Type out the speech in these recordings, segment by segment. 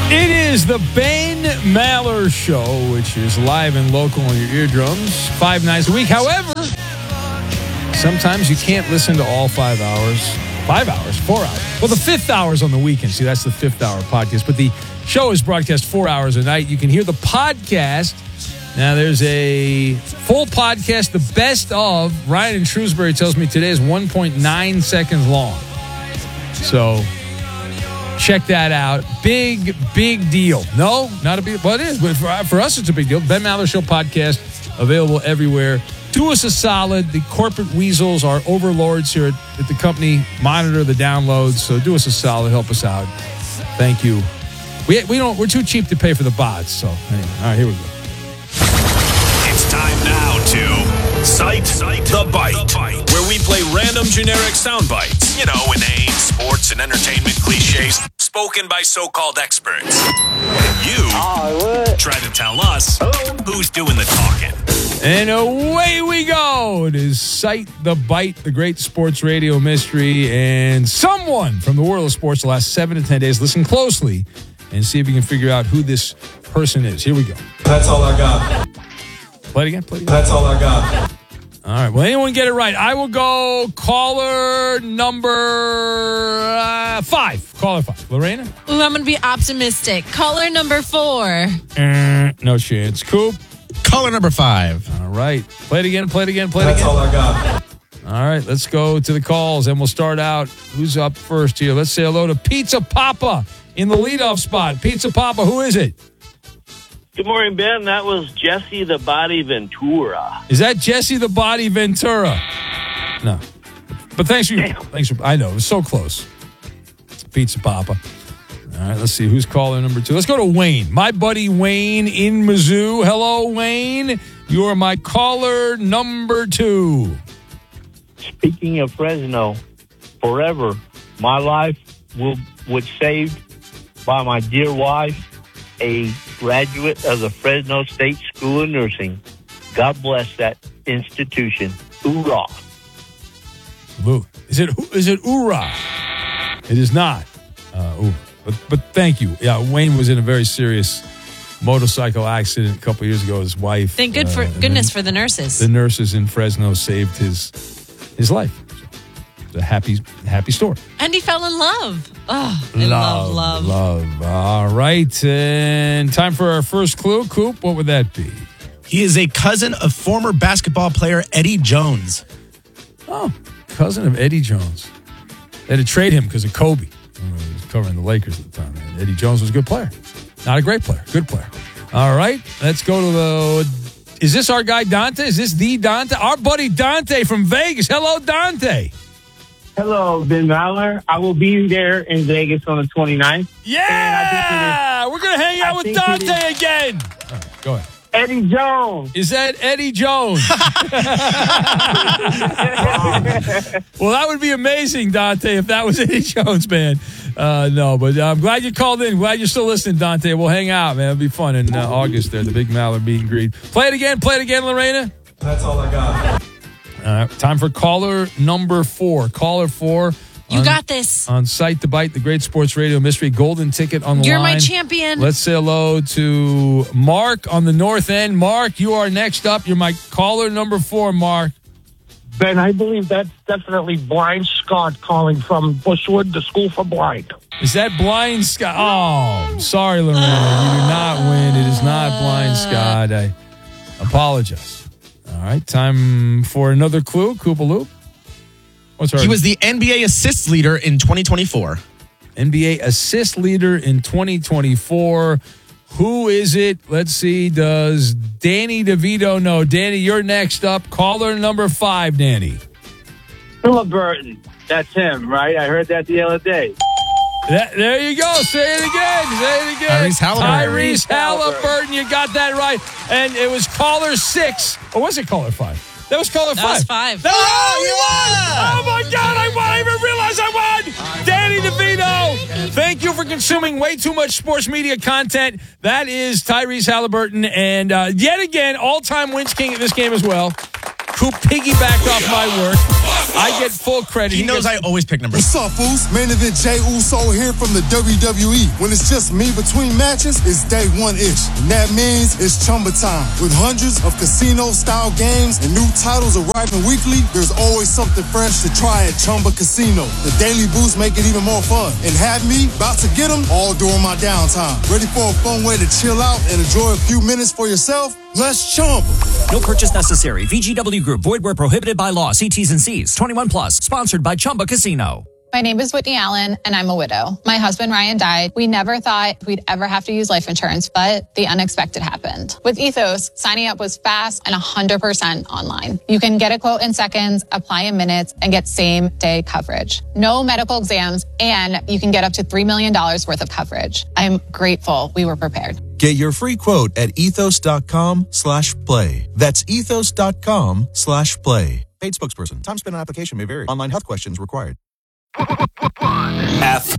It is the Ben Maller Show, which is live and local on your eardrums 5 nights a week. However, sometimes you can't listen to all 5 hours. 5 hours, 4 hours. Well, the 5th hour is on the weekend. See, that's the 5th hour podcast. But the show is broadcast 4 hours a night. You can hear the podcast. Now, there's a full podcast, the best of. Ryan in Shrewsbury tells me today is 1.9 seconds long. So check that out. Big deal. No, not a big, well, it is. But for us, it's a big deal. Ben Maller Show podcast, available everywhere. Do us a solid. The corporate weasels are overlords here at the company. Monitor the downloads. So do us a solid. Help us out. Thank you. We're too cheap to pay for the bots. So anyway, all right, here we go. It's time now to Cite the Bite, where we play random generic sound bites. You know, inane sports and entertainment cliches spoken by so-called experts. And you try to tell us who's doing the talking. And away we go. It is Cite the Bite, the great sports radio mystery, and someone from the world of sports the last 7 to 10 days. Listen closely and see if you can figure out who this person is. Here we go. That's all I got. Play it again. That's all I got. All right. Will anyone get it right? I will go caller number 5. Caller 5. Lorena? Ooh, I'm going to be optimistic. Caller number 4. No chance. Coop? Caller number 5. All right. Play it again. That's all I got. All right. Let's go to the calls, and we'll start out. Who's up first here? Let's say hello to Pizza Papa in the leadoff spot. Pizza Papa, who is it? Good morning, Ben. That was Jesse the Body Ventura. Is that Jesse the Body Ventura? No. But thanks for I know, it was so close. Pizza Papa. All right, let's see. Who's caller number 2? Let's go to Wayne. My buddy Wayne in Mizzou. Hello, Wayne. You are my caller number 2. Speaking of Fresno, forever, my life was saved by my dear wife, a graduate of the Fresno State School of Nursing. God bless that institution. Hoorah. Is it hoorah? It is not. But thank you. Yeah, Wayne was in a very serious motorcycle accident a couple years ago. His wife. Thank goodness for the nurses. The nurses in Fresno saved his life. It's a happy story. And he fell in love. Oh, I love. All right. And time for our first clue. Coop, what would that be? He is a cousin of former basketball player Eddie Jones. Oh, cousin of Eddie Jones. They had to trade him because of Kobe. He was covering the Lakers at the time. Eddie Jones was a good player. Not a great player. Good player. All right. Let's go to is this our guy Dante? Is this the Dante? Our buddy Dante from Vegas. Hello, Dante. Hello, Ben Maller. I will be there in Vegas on the 29th. Yeah! We're going to hang out with Dante again. All right, go ahead. Eddie Jones. Is that Eddie Jones? Well, that would be amazing, Dante, if that was Eddie Jones, man. No, but I'm glad you called in. Glad you're still listening, Dante. We'll hang out, man. It'll be fun in August there, the Big Maller meet and greet. Play it again, Lorena. That's all I got. Time for caller number 4. Caller 4. You got this. On Cite the Bite, the great sports radio mystery. Golden ticket on the You're line. my champion. Let's say hello to Mark on the north end. Mark, you are next up. You're my caller number 4, Mark. Ben, I believe that's definitely Blind Scott calling from Bushwood, the School for Blind. Is that Blind Scott? Oh, sorry, Lorena. You do not win. It is not Blind Scott. I apologize. All right, time for another clue. Koopaloop. He was the NBA assist leader in 2024. NBA assist leader in 2024. Who is it? Let's see. Does Danny DeVito know? Danny, you're next up. Caller number 5, Danny. Halliburton. That's him, right? I heard that the other day. There you go. Say it again. Tyrese Halliburton. You got that right. And it was caller 6. Or was it caller 5? That was caller 5. That was 5. Oh, you won! Oh, my God. I won. I didn't realize I won. Danny DeVito. Thank you for consuming way too much sports media content. That is Tyrese Halliburton. And yet again, all-time wins king at this game as well. Who piggybacked off my work. I get full credit. He knows I always pick number 2. What's up, fools? Main event Jey Uso here from the WWE. When it's just me between matches, it's day one-ish. And that means it's Chumba time. With hundreds of casino-style games and new titles arriving weekly, there's always something fresh to try at Chumba Casino. The daily boosts make it even more fun. And have me about to get them all during my downtime. Ready for a fun way to chill out and enjoy a few minutes for yourself? Let's Chumba. No purchase necessary. VGW Group. Void where prohibited by law. See T's and C's. 21 plus. Sponsored by Chumba Casino. My name is Whitney Allen, and I'm a widow. My husband, Ryan, died. We never thought we'd ever have to use life insurance, but the unexpected happened. With Ethos, signing up was fast and 100% online. You can get a quote in seconds, apply in minutes, and get same-day coverage. No medical exams, and you can get up to $3 million worth of coverage. I'm grateful we were prepared. Get your free quote at ethos.com/play. That's ethos.com/play. Paid spokesperson. Time spent on application may vary. Online health questions required. F.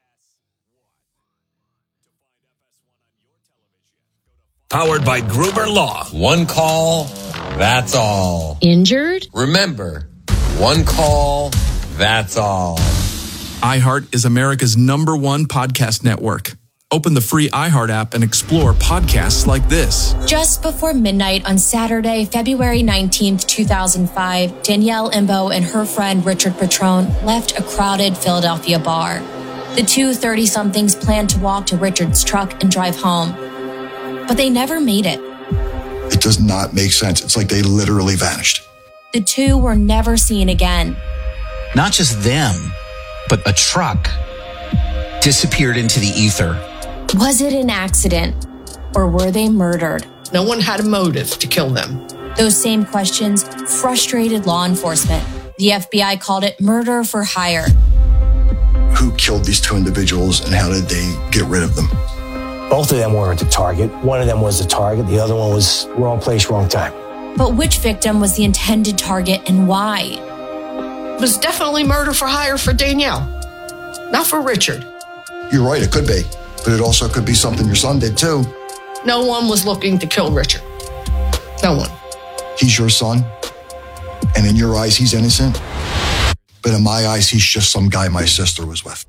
Powered by Gruber Law. One call, that's all. Injured? Remember, one call, that's all. iHeart is America's #1 podcast network. Open the free iHeart app and explore podcasts like this. Just before midnight on Saturday, February 19th, 2005, Danielle Imbo and her friend Richard Petrone left a crowded Philadelphia bar. The two 30-somethings planned to walk to Richard's truck and drive home, but they never made it. It does not make sense. It's like they literally vanished. The two were never seen again. Not just them, but a truck disappeared into the ether. Was it an accident, or were they murdered? No one had a motive to kill them. Those same questions frustrated law enforcement. The FBI called it murder for hire. Who killed these two individuals and how did they get rid of them? Both of them weren't the target. One of them was the target. The other one was wrong place, wrong time. But which victim was the intended target and why? It was definitely murder for hire for Danielle, not for Richard. You're right, it could be. But it also could be something your son did too. No one was looking to kill Richard. No one. He's your son. And in your eyes, he's innocent. But in my eyes, he's just some guy my sister was with.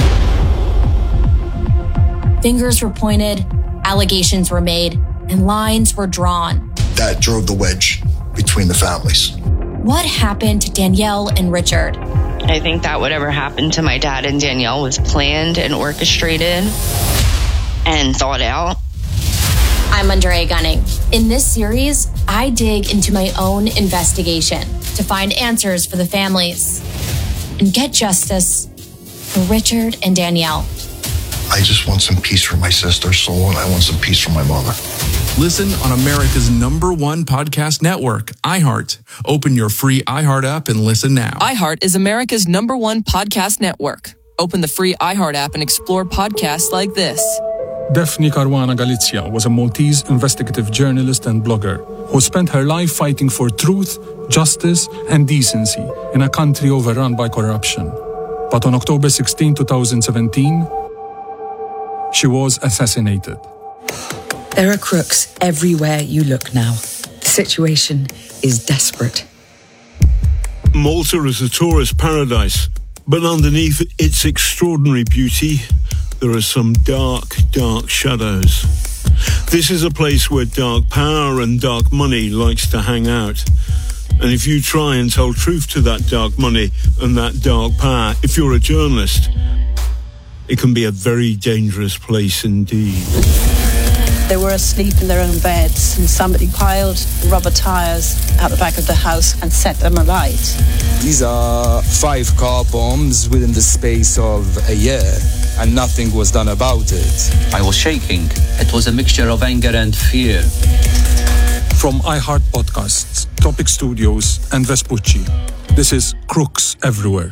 Fingers were pointed, allegations were made, and lines were drawn. That drove the wedge between the families. What happened to Danielle and Richard? I think that whatever happened to my dad and Danielle was planned and orchestrated and thought out. I'm Andrea Gunning. In this series, I dig into my own investigation to find answers for the families and get justice for Richard and Danielle. I just want some peace for my sister's soul, and I want some peace for my mother. Listen on America's #1 podcast network, iHeart. Open your free iHeart app and listen now. iHeart is America's #1 podcast network. Open the free iHeart app and explore podcasts like this. Daphne Caruana Galizia was a Maltese investigative journalist and blogger who spent her life fighting for truth, justice, and decency in a country overrun by corruption. But on October 16, 2017, she was assassinated. There are crooks everywhere you look now. The situation is desperate. Malta is a tourist paradise, but underneath its extraordinary beauty, there are some dark, dark shadows. This is a place where dark power and dark money likes to hang out. And if you try and tell truth to that dark money and that dark power, if you're a journalist, it can be a very dangerous place indeed. They were asleep in their own beds and somebody piled rubber tires out the back of the house and set them alight. These are 5 car bombs within the space of a year, and nothing was done about it. I was shaking. It was a mixture of anger and fear. From iHeart Podcasts, Topic Studios, and Vespucci, this is Crooks Everywhere.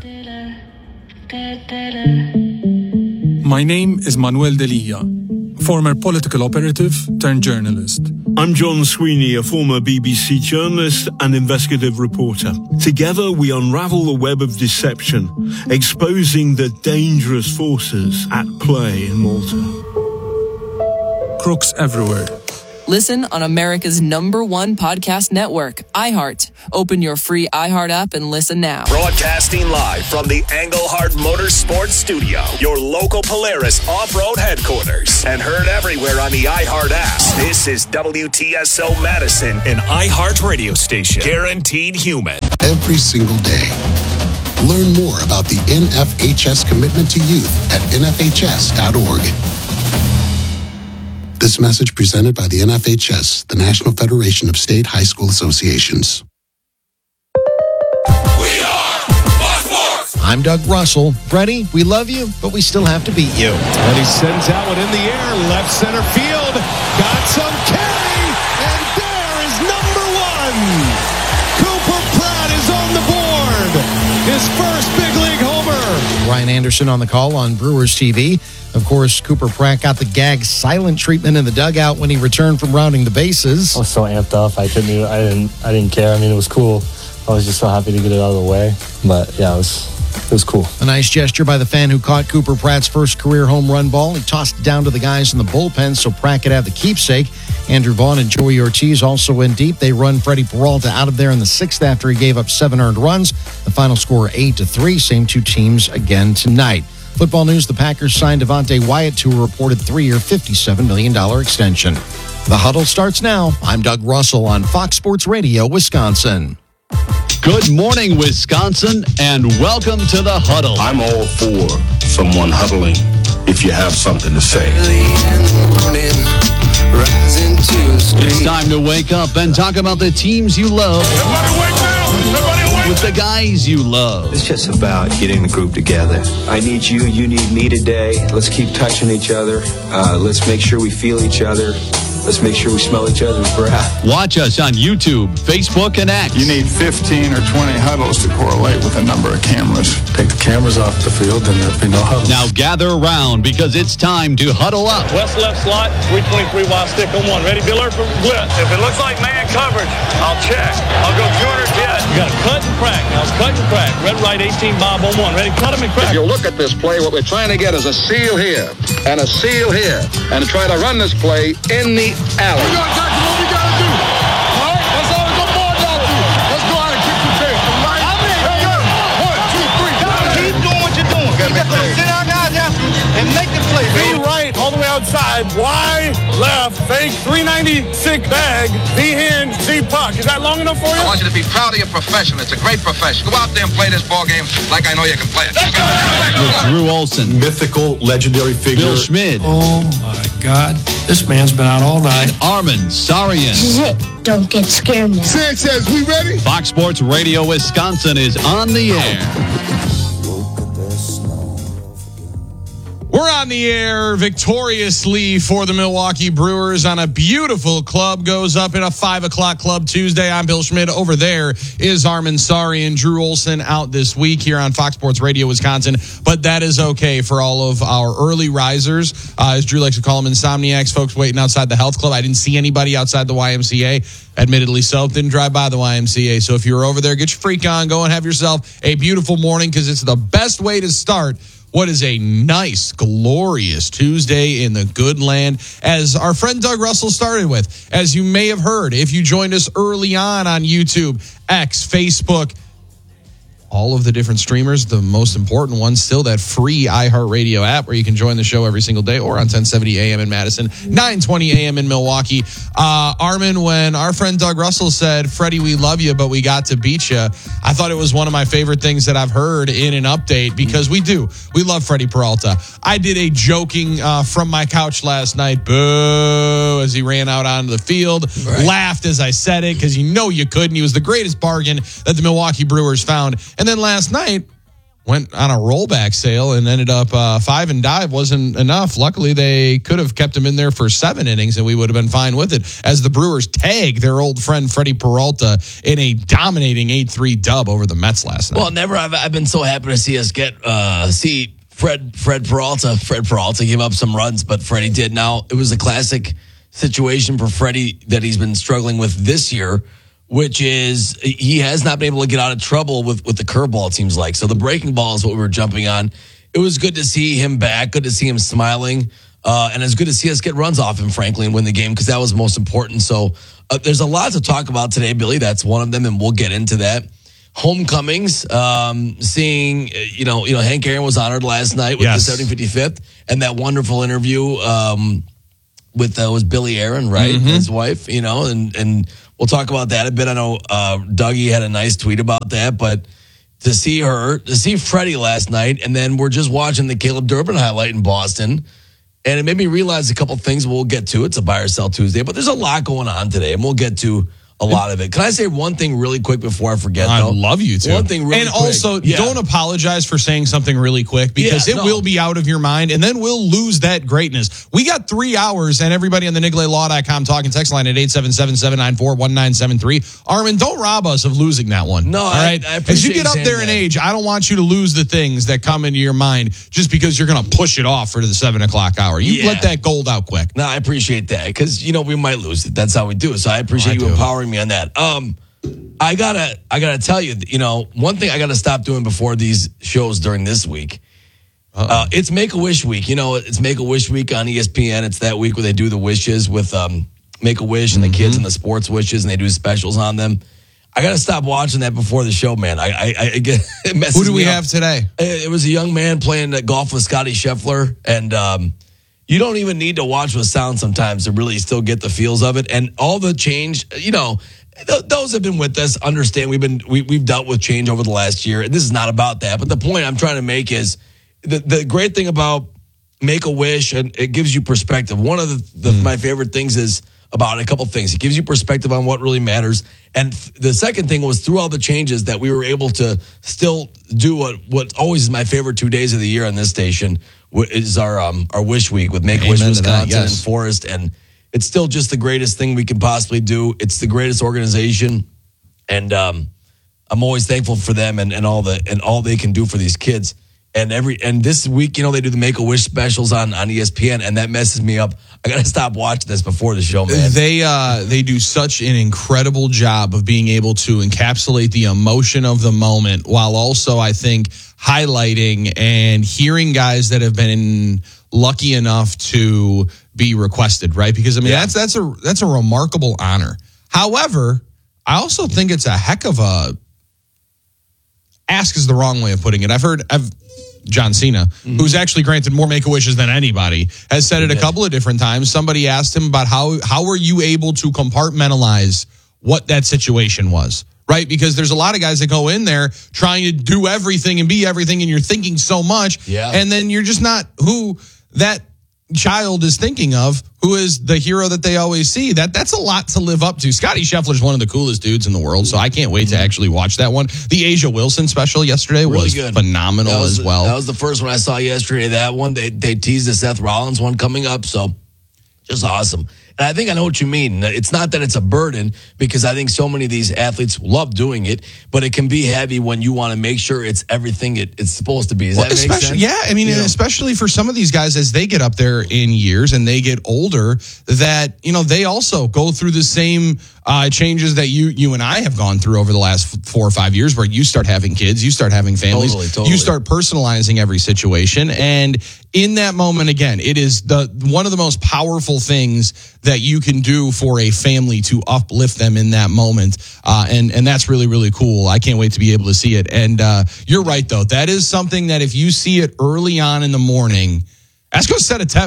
My name is Manuel Delia, former political operative turned journalist. I'm John Sweeney, a former BBC journalist and investigative reporter. Together, we unravel the web of deception, exposing the dangerous forces at play in Malta. Crooks Everywhere. Listen on America's #1 podcast network, iHeart. Open your free iHeart app and listen now. Broadcasting live from the Engelhart Motorsports Studio, your local Polaris off-road headquarters, and heard everywhere on the iHeart app. This is WTSO Madison, an iHeart radio station. Guaranteed human. Every single day. Learn more about the NFHS commitment to youth at nfhs.org. This message presented by the NFHS, the National Federation of State High School Associations. I'm Doug Russell. Freddie, we love you, but we still have to beat you. And he sends that one in the air, left center field. Got some carry, and there is number 1. Cooper Pratt is on the board. His first big league homer. Ryan Anderson on the call on Brewers TV. Of course, Cooper Pratt got the gag silent treatment in the dugout when he returned from rounding the bases. I was so amped up. I didn't care. I mean, it was cool. I was just so happy to get it out of the way. But yeah, it was cool. A nice gesture by the fan who caught Cooper Pratt's first career home run ball. He tossed it down to the guys in the bullpen so Pratt could have the keepsake. Andrew Vaughn and Joey Ortiz also went deep. They run Freddie Peralta out of there in the 6th after he gave up 7 earned runs. The final score 8-3. Same two teams again tonight. Football news, the Packers signed Devontae Wyatt to a reported 3-year, $57 million extension. The Huddle starts now. I'm Doug Russell on Fox Sports Radio, Wisconsin. Good morning, Wisconsin, and welcome to the Huddle. I'm all for someone huddling if you have something to say. It's time to wake up and talk about the teams you love. Everybody wake up! Everybody wake up! With the guys you love. It's just about getting the group together. I need you, you need me today. Let's keep touching each other. Let's make sure we feel each other. Let's make sure we smell each other's breath. Watch us on YouTube, Facebook, and X. You need 15 or 20 huddles to correlate with a number of cameras. Take the cameras off the field and there'll be no huddles. Now gather around because it's time to huddle up. West left slot, 323 wide stick on 1. Ready, be alert for blitz. If it looks like man coverage, I'll check. I'll go 200 jet. You got to cut and crack. Now it's cut and crack. Red right 18 Bob on 1. Ready, cut him and crack. If you look at this play, what we're trying to get is a seal here and a seal here and try to run this play in the alley. We got exactly what we got to do. All right? That's all it's going to do. Let's go out and kick the tape. Right? Keep doing what you're doing. You just going to sit our guys out and make the play. Be right all the way outside. Wide, left, fake, 396 bag, Z-hand, Z-puck. Is that long enough for you? I want you to be proud of your profession. It's a great profession. Go out there and play this ball game like I know you can play it. With Drew Olson. Mythical, legendary figure. Bill Schmid. Oh, my God. This man's been out all night. Armin Sarian. This is it. Don't get scared now. Sanchez, we ready? Fox Sports Radio Wisconsin is on the air. We're on the air victoriously for the Milwaukee Brewers on a beautiful club. Goes up in a 5 o'clock club Tuesday. I'm Bill Schmid. Over there is Armin Sarian. Drew Olson out this week here on Fox Sports Radio Wisconsin. But that is okay for all of our early risers. As Drew likes to call them, insomniacs, folks waiting outside the health club. I didn't see anybody outside the YMCA. Admittedly so. Didn't drive by the YMCA. So if you're over there, get your freak on. Go and have yourself a beautiful morning because it's the best way to start what is a nice, glorious Tuesday in the good land, as our friend Doug Russell started with. As you may have heard, if you joined us early on YouTube, X, Facebook, all of the different streamers, the most important one, still that free iHeartRadio app where you can join the show every single day, or on 1070 AM in Madison, 920 AM in Milwaukee. Armin, when our friend Doug Russell said, Freddie, we love you, but we got to beat you, I thought it was one of my favorite things that I've heard in an update, because we love Freddie Peralta. I did a joking from my couch last night, boo, as he ran out onto the field, laughed as I said it, because you know you couldn't. He was the greatest bargain that the Milwaukee Brewers found. And then last night, went on a rollback sale and ended up 5 and dive wasn't enough. Luckily, they could have kept him in there for 7 innings and we would have been fine with it, as the Brewers tag their old friend Freddie Peralta in a dominating 8-3 dub over the Mets last night. Well, never have I've been so happy to see us get see Fred Peralta. Fred Peralta gave up some runs, but Freddie did. Now, it was a classic situation for Freddie that he's been struggling with this year, which is he has not been able to get out of trouble with the curveball, it seems like. So the breaking ball is what we were jumping on. It was good to see him back, good to see him smiling. And it's good to see us get runs off him, frankly, and win the game because that was most important. So there's a lot to talk about today, Billy. That's one of them, and we'll get into that. Homecomings, seeing, Hank Aaron was honored last night with the 755th, and that wonderful interview with was Billy Aaron, right? His wife, and we'll talk about that a bit. I know Dougie had a nice tweet about that, but to see Freddie last night, and then we're just watching the Caleb Durbin highlight in Boston, and it made me realize a couple things we'll get to. It's a Buy or Sell Tuesday, but there's a lot going on today, and we'll get to a lot of it. Can I say one thing really quick before I forget, though? I'd love you to. One thing really quick. And also, don't apologize for saying something really quick because it will be out of your mind, and then we'll lose that greatness. We got 3 hours, and everybody on the NicoletLaw.com talking text line at 877-794-1973. Armin, don't rob us of losing that one. No, all right? I appreciate as you get up there in age, I don't want you to lose the things that come into your mind just because you're going to push it off for the 7 o'clock hour. You let that gold out quick. No, I appreciate that because, we might lose it. That's how we do it. So I appreciate you empowering me on that. I gotta tell you, one thing I gotta stop doing before these shows during this week. It's Make-A-Wish week. It's Make-A-Wish week on ESPN. It's that week where they do the wishes with Make-A-Wish and the kids and the sports wishes, and they do specials on them. I gotta stop watching that before the show, man. I get it messes Who do we me up. have today? It was a young man playing golf with Scotty Scheffler, and you don't even need to watch with sound sometimes to really still get the feels of it. And all the change, those have been with us understand we've dealt with change over the last year. This is not about that, but the point I'm trying to make is the great thing about Make-A-Wish, and it gives you perspective. One of my favorite things is about a couple things. It gives you perspective on what really matters. And the second thing was through all the changes that we were able to still do what always is my favorite 2 days of the year on this station is our Wish Week with Make-A-Wish Wisconsin and Forest. And it's still just the greatest thing we can possibly do. It's the greatest organization, and I'm always thankful for them and all they can do for these kids. And this week, they do the Make-A-Wish specials on ESPN, and that messes me up. I got to stop watching this before the show, man. They do such an incredible job of being able to encapsulate the emotion of the moment, while also, I think, highlighting and hearing guys that have been lucky enough to be requested, right? Because that's a remarkable honor. However, I also think it's a heck of a ask is the wrong way of putting it. I've John Cena, who's actually granted more Make-A-Wishes than anybody, has said it a couple of different times. Somebody asked him about how were you able to compartmentalize what that situation was, right? Because there's a lot of guys that go in there trying to do everything and be everything, and you're thinking so much, and then you're just not who that child is thinking of, who is the hero that they always see. That's a lot to live up to. Scotty Scheffler is one of the coolest dudes in the world, so I can't wait to actually watch that one. The Asia Wilson special yesterday was phenomenal as well. That was the first one I saw yesterday. That one, they teased the Seth Rollins one coming up, so just awesome. And I think I know what you mean. It's not that it's a burden, because I think so many of these athletes love doing it, but it can be heavy when you want to make sure it's everything it's supposed to be. Does that make sense? Yeah, I mean, especially for some of these guys as they get up there in years and they get older, that, they also go through the same changes that you and I have gone through over the last 4 or 5 years, where you start having kids, you start having families, totally. You start personalizing every situation. And in that moment, again, it is one of the most powerful things that you can do for a family to uplift them in that moment. And that's really, really cool. I can't wait to be able to see it. And you're right, though. That is something that if you see it early on in the morning, that's going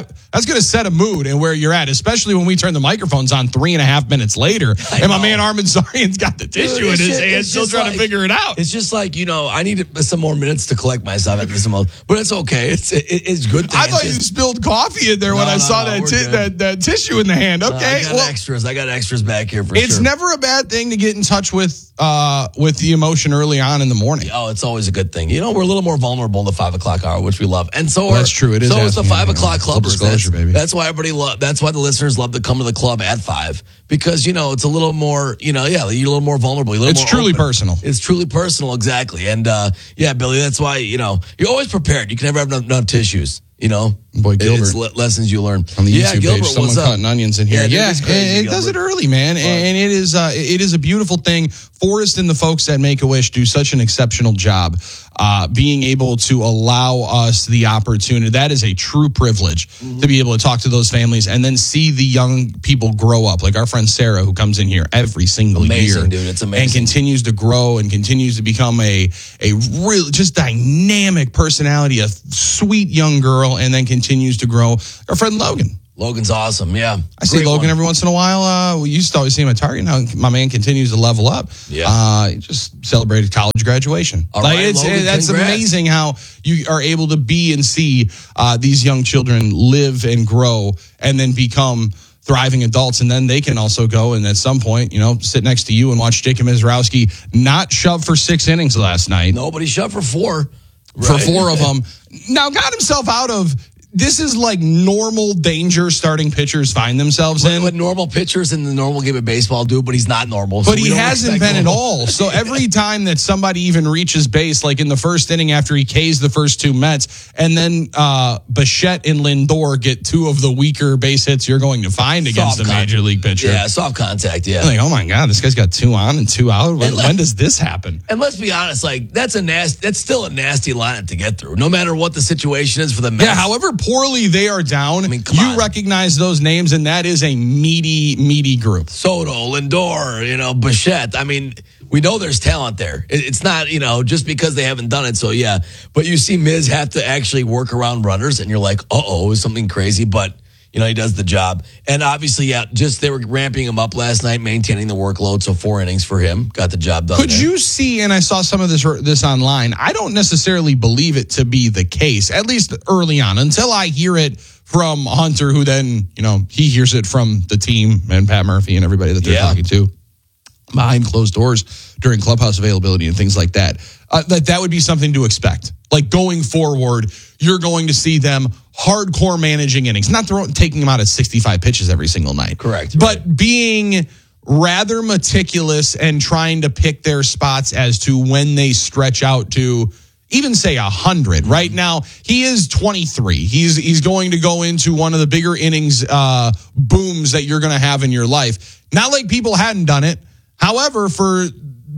to set a mood and where you're at, especially when we turn the microphones on 3.5 minutes later. And my man Armin Zarian's got the tissue in his hand, still trying to figure it out. It's just like, I need some more minutes to collect myself at this moment, but it's okay. It's good. I thought you spilled coffee in there when I saw that tissue in the hand. Okay, I got extras back here for sure. It's never a bad thing to get in touch with the emotion early on in the morning. Oh, it's always a good thing. We're a little more vulnerable in the 5 o'clock hour, which we love, and so that's true. It is. So it's the 5 o'clock clubbers. Baby. That's why that's why the listeners love to come to the club at 5, because it's a little more, you're a little more vulnerable. It's truly personal. It's truly personal, exactly. And Billy, that's why you're always prepared. You can never have enough tissues. Boy, Gilbert. It's lessons you learn. On the YouTube Gilbert, page, someone cutting onions in here. Yeah, it does it early, man. And it is a beautiful thing. Forrest and the folks at Make-A-Wish do such an exceptional job being able to allow us the opportunity. That is a true privilege to be able to talk to those families and then see the young people grow up. Like our friend Sarah, who comes in here every single year. Dude, it's amazing. And continues to grow and continues to become a real, just dynamic personality, a sweet young girl, and then continues to grow. Our friend Logan. Logan's awesome, yeah. I see Logan every once in a while. We used to always see him at Target. Now my man continues to level up. Yeah. He just celebrated college graduation. All right, Logan, that's congrats. amazing how you are able to be and see these young children live and grow and then become thriving adults. And then they can also go and at some point, sit next to you and watch Jacob Mizrowski not shove for 6 innings last night. Nobody shoved for 4. For 4 of them. Now got himself out of... This is like normal danger starting pitchers find themselves in. What normal pitchers in the normal game of baseball do, but he's not normal. But he hasn't been at all. So every time that somebody even reaches base, like in the first inning after he Ks the first 2 Mets, and then Bichette and Lindor get 2 of the weaker base hits you're going to find against a major league pitcher. Yeah, soft contact, yeah. Like, oh my God, this guy's got 2 on and 2 out. When does this happen? And let's be honest, like that's still a nasty lineup to get through, no matter what the situation is for the Mets. Yeah, however poorly they are down, you recognize those names, and that is a meaty group. Soto, Lindor, Bichette. I mean, we know there's talent there. It's not, just because they haven't done it. So, yeah. But you see Miz have to actually work around runners, and you're like, is something crazy? But, he does the job. And obviously, they were ramping him up last night, maintaining the workload. So 4 innings for him. Got the job done. Could you see, and I saw some of this online, I don't necessarily believe it to be the case, at least early on, until I hear it from Hunter, who then, he hears it from the team and Pat Murphy and everybody that they're talking to behind closed doors during clubhouse availability and things like that. That would be something to expect. Like going forward, you're going to see them hardcore managing innings, not taking them out at 65 pitches every single night. Correct. But being rather meticulous and trying to pick their spots as to when they stretch out to even say 100. Right now, he is 23. He's going to go into one of the bigger innings booms that you're going to have in your life. Not like people hadn't done it. However, for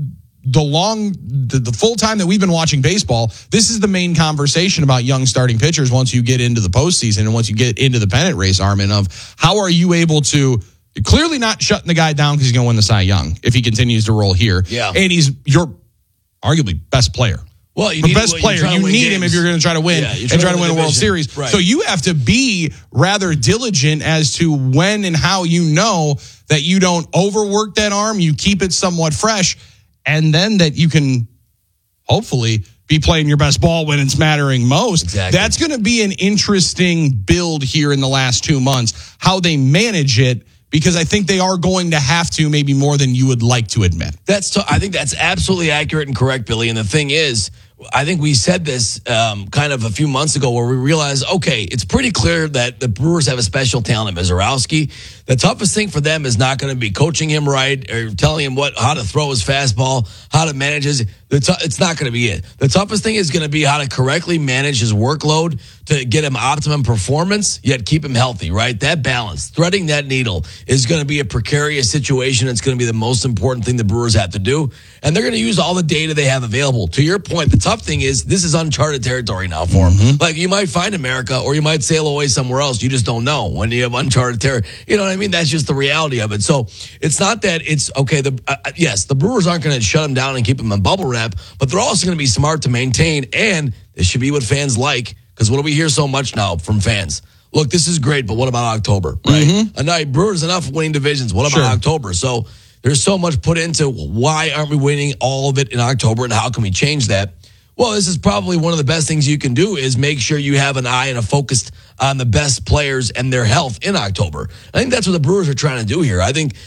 the full time that we've been watching baseball, this is the main conversation about young starting pitchers once you get into the postseason and once you get into the pennant race, Armin, of how are you able to, you're clearly not shutting the guy down because he's going to win the Cy Young if he continues to roll here. Yeah. And he's your arguably best player. Well, you the need best player. You need him if you're going to try to win and try to win a World Series. Right. So you have to be rather diligent as to when and how you know that you don't overwork that arm, you keep it somewhat fresh, and then that you can hopefully be playing your best ball when it's mattering most. Exactly. That's going to be an interesting build here in the last 2 months, how they manage it, because I think they are going to have to, maybe more than you would like to admit. I think that's absolutely accurate and correct, Billy. And the thing is, I think we said this kind of a few months ago where we realized, okay, it's pretty clear that the Brewers have a special talent in Mizrowski. The toughest thing for them is not going to be coaching him right or telling him how to throw his fastball, how to manage his. It's not going to be it. The toughest thing is going to be how to correctly manage his workload to get him optimum performance, yet keep him healthy, right? That balance, threading that needle is going to be a precarious situation. It's going to be the most important thing the Brewers have to do. And they're going to use all the data they have available. To your point, the tough thing is this is uncharted territory now for them. Like you might find America or you might sail away somewhere else. You just don't know when you have uncharted territory. You know what I mean? That's just the reality of it. So it's not that it's okay. Yes, the Brewers aren't going to shut them down and keep them in bubble wrap, but they're also going to be smart to maintain. And this should be what fans like. Because what do we hear so much now from fans? Look, this is great, but what about October? Right? A night, Brewers enough winning divisions. What about October? So there's so much put into why aren't we winning all of it in October and how can we change that? Well, this is probably one of the best things you can do is make sure you have an eye and a focus on the best players and their health in October. I think that's what the Brewers are trying to do here. I think,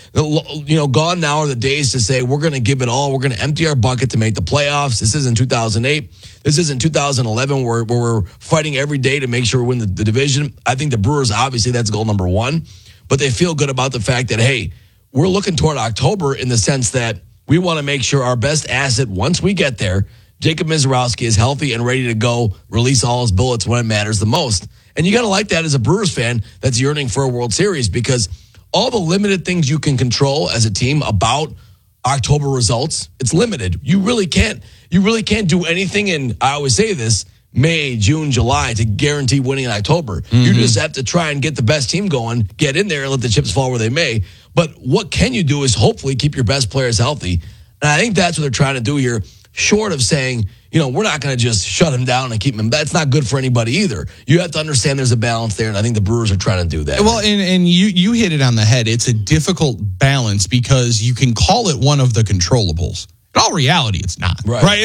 gone now are the days to say we're going to give it all. We're going to empty our bucket to make the playoffs. This isn't 2008. This isn't 2011 where we're fighting every day to make sure we win the division. I think the Brewers, obviously, that's goal number one. But they feel good about the fact that, hey, we're looking toward October in the sense that we want to make sure our best asset, once we get there, Jacob Mizrowski is healthy and ready to go, release all his bullets when it matters the most. And you got to like that as a Brewers fan that's yearning for a World Series, because all the limited things you can control as a team about October results, it's limited. You really can't do anything in, I always say this, May, June, July to guarantee winning in October. You just have to try and get the best team going, get in there and let the chips fall where they may. But what can you do is hopefully keep your best players healthy. And I think that's what they're trying to do here, short of saying, we're not going to just shut him down and keep him. That's not good for anybody either. You have to understand there's a balance there, and I think the Brewers are trying to do that. Well, and you hit it on the head. It's a difficult balance because you can call it one of the controllables. In all reality, it's not. Right?